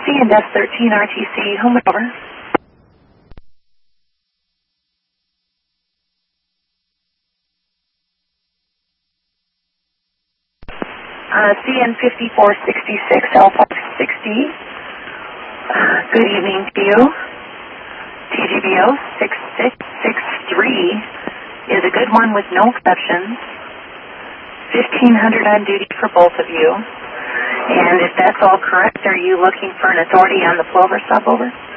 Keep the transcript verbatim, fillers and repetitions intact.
C and S thirteen R T C, home and over. Uh, C N fifty-four sixty-six Alpha sixty. Uh, good evening to you. T G B O six six six three is a good one with no exceptions. fifteen hundred on duty for both of you. And if that's all correct, are you looking for an authority on the Plover sub, over?